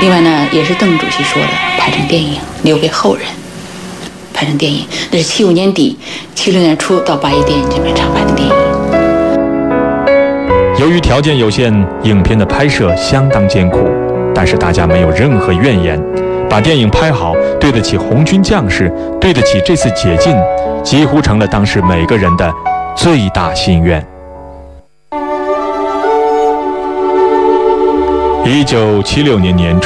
另外呢，也是邓主席说的，拍成电影留给后人。拍成电影，那是75年底、76年初到八一电影节片场拍的电影。 由于条件有限，影片的拍摄相当艰苦，但是大家没有任何怨言，把电影拍好，对得起红军将士，对得起这次解禁，几乎成了当时每个人的最大心愿。1976年年初。